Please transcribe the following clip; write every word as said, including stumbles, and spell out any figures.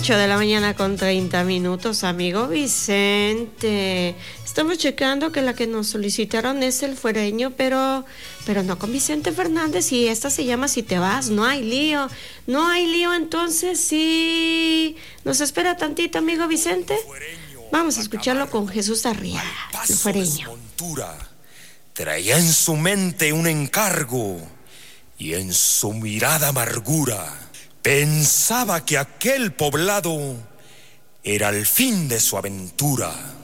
ocho de la mañana con treinta minutos, amigo Vicente. Estamos checando que la que nos solicitaron es el fuereño, pero, pero no con Vicente Fernández, y esta se llama Si te vas, no hay lío. No hay lío, entonces sí. ¿Nos espera tantito, amigo Vicente? Vamos a escucharlo con Jesús Arriaga, el fuereño. Traía en su mente un encargo y en su mirada amargura. Pensaba que aquel poblado era el fin de su aventura.